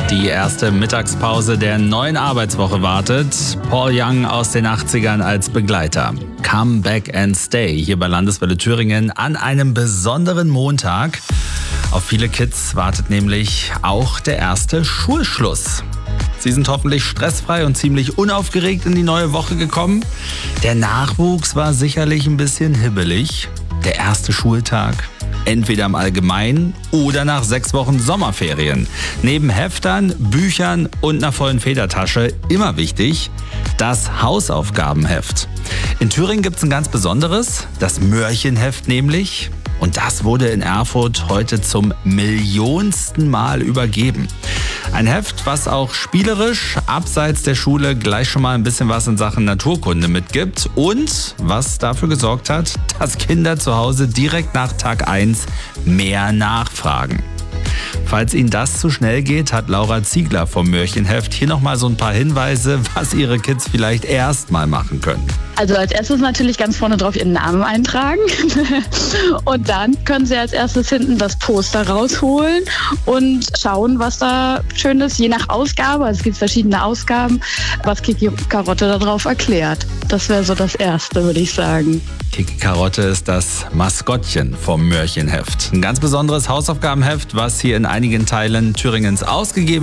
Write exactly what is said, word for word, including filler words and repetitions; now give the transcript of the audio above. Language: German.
Die erste Mittagspause der neuen Arbeitswoche wartet. Paul Young aus den achtzigern als Begleiter. Come Back and Stay hier bei Landeswelle Thüringen an einem besonderen Montag. Auf viele Kids wartet nämlich auch der erste Schulschluss. Sie sind hoffentlich stressfrei und ziemlich unaufgeregt in die neue Woche gekommen. Der Nachwuchs war sicherlich ein bisschen hibbelig. Der erste Schultag. Entweder im Allgemeinen oder nach sechs Wochen Sommerferien. Neben Heftern, Büchern und einer vollen Federtasche immer wichtig, das Hausaufgabenheft. In Thüringen gibt es ein ganz besonderes, das Mörchenheft nämlich. Und das wurde in Erfurt heute zum millionsten Mal übergeben. Ein Heft, was auch spielerisch abseits der Schule gleich schon mal ein bisschen was in Sachen Naturkunde mitgibt und was dafür gesorgt hat, dass Kinder zu Hause direkt nach Tag eins mehr nachfragen. Falls Ihnen das zu schnell geht, hat Laura Ziegler vom Mörchenheft hier nochmal so ein paar Hinweise, was Ihre Kids vielleicht erst mal machen können. Also als erstes natürlich ganz vorne drauf ihren Namen eintragen und dann können sie als erstes hinten das Poster rausholen und schauen, was da schön ist, je nach Ausgabe, also es gibt verschiedene Ausgaben, was Kiki Karotte da drauf erklärt. Das wäre so das Erste, würde ich sagen. Kiki Karotte ist das Maskottchen vom Mörchenheft. Ein ganz besonderes Hausaufgabenheft, was hier in einigen Teilen Thüringens ausgegeben